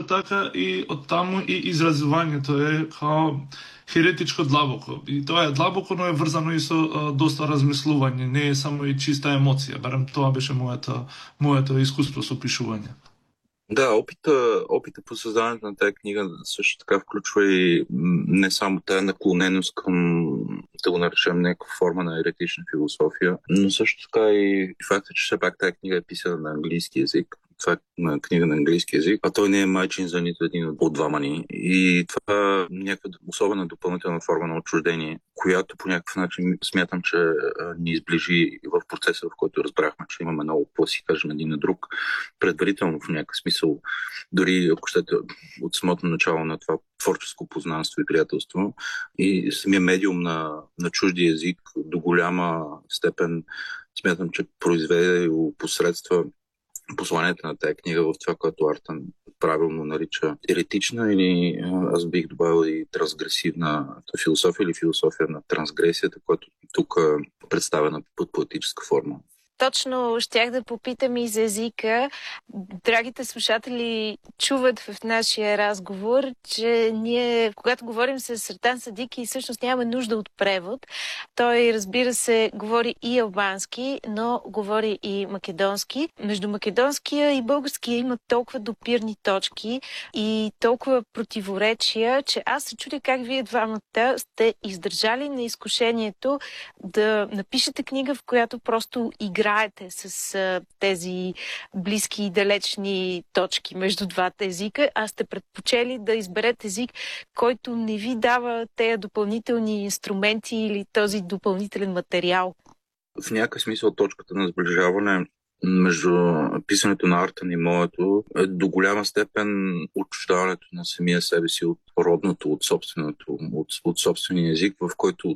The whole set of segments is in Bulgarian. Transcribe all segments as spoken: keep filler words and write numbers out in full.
така и оттаму и изразувањето е као херетичко длабоко. И тоа е длабоко, но е врзано и со а, доста размислување, не е само и чиста емоција, барем тоа беше моето, моето искуство со пишување. Да, опита, опита по създаването на тази книга също така включва и не само тази наклоненост към, да го наречем, някаква форма на еретична философия, но също така и факта, че все пак тази книга е писана на английски език. Това е на книга на английски език, а той не е майчин за нито един от двама ни. И това е някаква особена допълнителна форма на отчуждение, която по някакъв начин смятам, че ни изближи в процеса, в който разбрахме, че имаме много какво да си кажем един на друг, предварително в някакъв смисъл, дори ако щете от самото начало на това творческо познанство и приятелство. И самия медиум на, на чужди език до голяма степен смятам, че произведе и посредства посланието на тази книга в това, което Артън правилно нарича еретична или аз бих добавил и трансгресивна философия или философия на трансгресията, която тук е представена под поетическа форма. Точно щях да попитам и за езика. Драгите слушатели чуват в нашия разговор, че ние, когато говорим с Сертан Садики, всъщност нямаме нужда от превод. Той, разбира се, говори и албански, но говори и македонски. Между македонския и българския има толкова допирни точки и толкова противоречия, че аз се чудя как вие двамата сте издържали на изкушението да напишете книга, в която просто играете с а, тези близки и далечни точки между двата езика, а сте предпочели да изберете език, който не ви дава тези допълнителни инструменти или този допълнителен материал. В някакъв смисъл точката на сближаване между писането на Артън и моето е до голяма степен отчуждаването на самия себе си от родното, от собственото, от, от собствения език, в който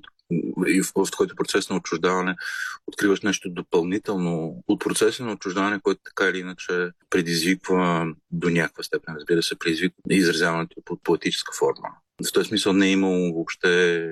и в, в който процес на отчуждаване откриваш нещо допълнително от процеса на отчуждаване, който така или иначе предизвиква до някаква степен, разбира се, предизвиква изразяването под поетическа форма. В този смисъл не е имало въобще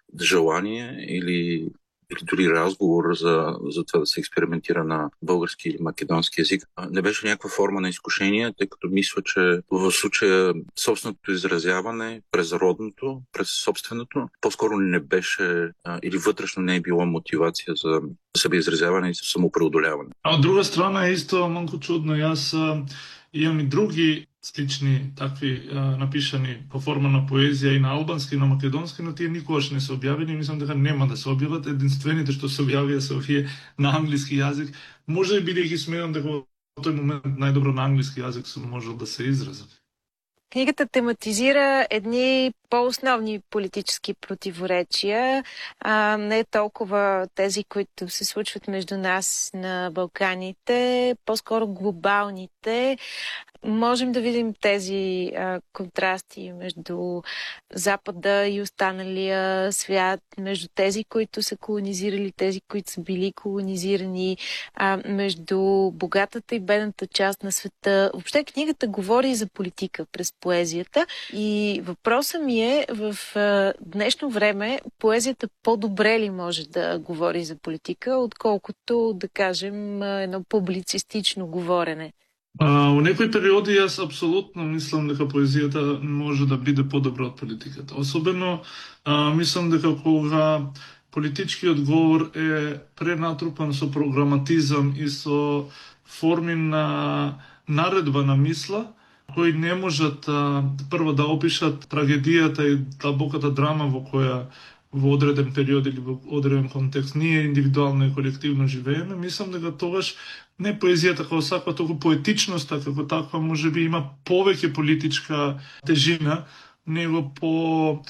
желание или или дори разговор за, за това да се експериментира на български или македонски език. Не беше някаква форма на изкушение, тъй като мисля, че в случая собственото изразяване през родното, през собственото, по-скоро не беше а, или вътрешно не е било мотивация за себеизразяване и за самопреодоляване. А от друга страна е исто малко чудно. Аз а, имам и други слични такви а, напишани по форма на поезија и на албански и на македонски, но тие никогаш не се објавени. Мислам дека нема да се објават. Единствените што се објавија се овие на англиски јазик. Може и бидејќи смеам дека во тој момент најдобро на англиски јазик сум можел да се изразам. Книгата тематизира едни по-основни политически противоречия, а не толкова тези, които се случват между нас на Балканите, по-скоро глобалните. Можем да видим тези а, контрасти между Запада и останалия свят, между тези, които са колонизирали, тези, които са били колонизирани, а, между богатата и бедната част на света. Въобще книгата говори за политика през поезията и въпросът ми е в а, днешно време поезията по-добре ли може да говори за политика, отколкото, да кажем, едно публицистично говорене? Uh, у некои периоди јас апсолутно мислам дека поезијата може да биде подобра од политиката. Особено uh, мислам дека кога политичкиот говор е пренатрупан со програматизам и со форми на наредба на мисла, кои не можат uh, прво да опишат трагедијата и длабоката драма во која во одреден период или во одреден контекст ние индивидуално и колективно живееме, мислам дека тогаш не поезијата како саква, туку поетичноста како таква може би има повеќе политичка тежина него по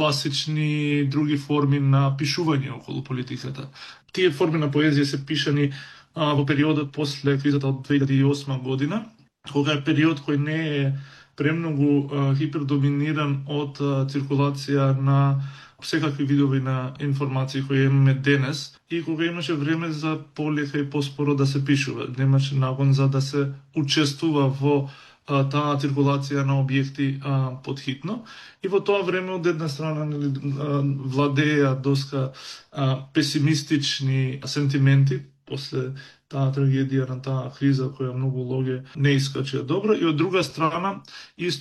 класични други форми на пишување околу политиката. Тие форми на поезија се пишани а, во периодот после кризата од две илјади и осма година, кога е период кој не е премногу а, хипердоминиран од а, циркулација на секакви видови на информации кои имаме денес и кога имаше време за полека и поспоро да се пишува. Немаше нагон за да се учествува во а, таа циркулација на објекти а, подхитно. И во тоа време од една страна владеја доска а, песимистични сентименти после таа трагедија на таа криза која многу луѓе не искачија добро и од друга страна исто